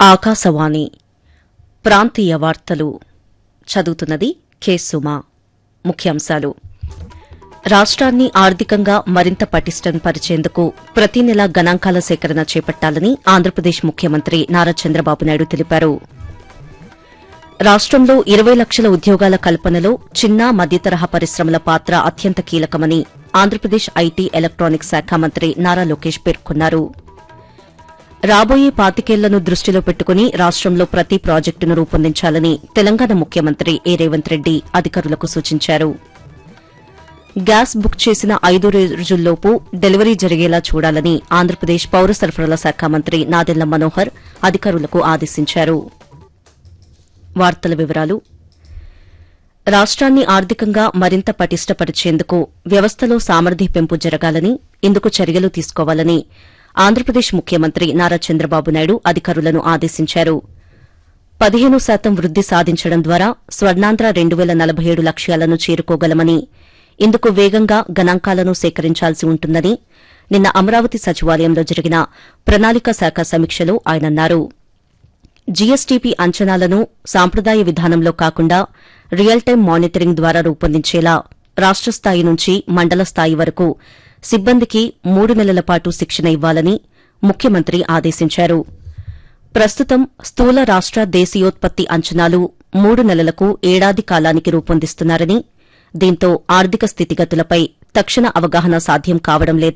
ఆకాశవాణి ప్రాంతీయ వార్తలు చదువుతున్నది కె సుమా. ముఖ్యాంశాలు: రాష్ట్రాన్ని ఆర్థికంగా మరింత పటిష్టం పరిచేందుకు ప్రతి నెలా గణాంకాల సేకరణ చేపట్టాలని ఆంధ్రప్రదేశ్ ముఖ్యమంత్రి నారా చంద్రబాబు నాయుడు తెలిపారు. రాష్టంలో 20 లక్షల ఉద్యోగాల కల్పనలో చిన్న మధ్యతరహా పరిశ్రమల పాత్ర అత్యంత కీలకమని ఆంధ్రప్రదేశ్ ఐటీ ఎలక్టానిక్స్ శాఖ మంత్రి నారా లోకేష్ పేర్కొన్నారు. రాబోయే 25 ఏళ్లను దృష్టిలో పెట్టుకుని రాష్టంలో ప్రతి ప్రాజెక్టును రూపొందించాలని తెలంగాణ ముఖ్యమంత్రి ఏ రేవంత్ రెడ్డి అధికారులకు సూచించారు. గ్యాస్ బుక్ చేసిన 5 రోజుల్లోపు డెలివరీ జరిగేలా చూడాలని ఆంధ్రప్రదేశ్ పౌర సరఫరాల శాఖ మంత్రి నాదెళ్ల మనోహర్ అధికారులకు ఆదేశించారు. వార్తల వివరాలు: రాష్ట్రాన్ని ఆర్థికంగా మరింత పటిష్టపరిచేందుకు వ్యవస్థలో సామర్థ్య పెంపు జరగాలని, ఇందుకు చర్యలు తీసుకోవాలని ఆంధ్రప్రదేశ్ ముఖ్యమంత్రి నారా చంద్రబాబు నాయుడు అధికారులను ఆదేశించారు. 15% వృద్ది సాధించడం ద్వారా స్వర్ణాంధ్ర 2047 లక్ష్యాలను చేరుకోగలమని, ఇందుకు వేగంగా గణాంకాలను సేకరించాల్సి ఉంటుందని నిన్న అమరావతి సచివాలయంలో జరిగిన ప్రణాళికా శాఖ సమీక్షలో ఆయనన్నారు. జీఎస్టీపీ అంచనాలను సాంప్రదాయ విధానంలో కాకుండా రియల్ టైం మానిటరింగ్ ద్వారా రూపొందించేలా రాష్ట స్థాయి నుంచి మండల స్థాయి వరకు సిబ్బందికి 3 నెలల పాటు శిక్షణ ఇవ్వాలని ముఖ్యమంత్రి ఆదేశించారు. ప్రస్తుతం స్థూల రాష్ట దేశీయోత్పత్తి అంచనాలు 3 నెలలకు ఏడాది కాలానికి రూపొందిస్తున్నారని, దీంతో ఆర్థిక స్థితిగతులపై తక్షణ అవగాహన సాధ్యం కావడం లేదని